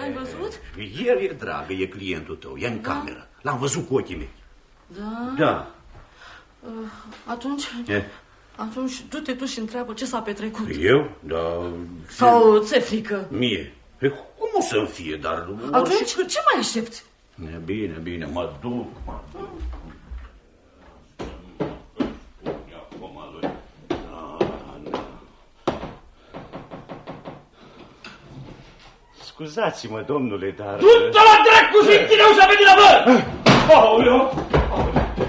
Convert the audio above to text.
L-ai văzut? El e dragă, e clientul tău, e în cameră. L-am văzut cu ochii mei. Da? Da. Atunci du-te tu și întreabă ce s-a petrecut. Eu? Da. Sau ți-e frică? Mie? Cum o să-mi fie, dar... Atunci ce mai aștepți? Bine, mă duc. Scuzați-mă, domnule, dar... Du-te la dracu și închide ușa pe din avă! Aoleu!